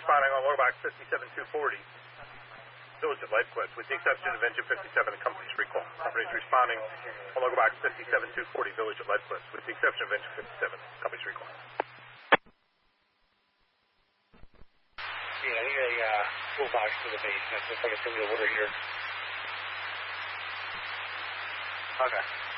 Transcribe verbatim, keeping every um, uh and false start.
responding on Logbox fifty-seven two forty, Village at Lightquest, with the exception of engine fifty-seven and company's recall. Company's responding on Logbox fifty-seven two forty, Village at Lightquest, with the exception of engine fifty-seven, company's recall. Yeah, I need a uh, toolbox to the base. Looks like it's going to be a water heater. Okay.